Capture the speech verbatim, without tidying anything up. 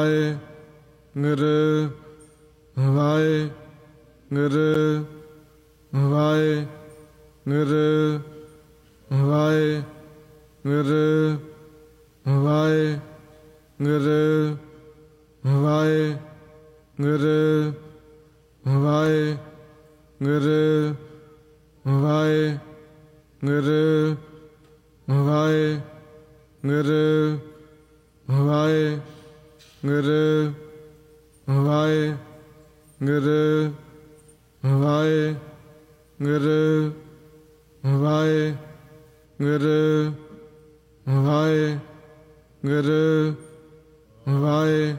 Waheguru Waheguru Waheguru Waheguru Waheguru Waheguru Waheguru Waheguru Waheguru Waheguru Waheguru Waheguru Waheguru Waheguru Waheguru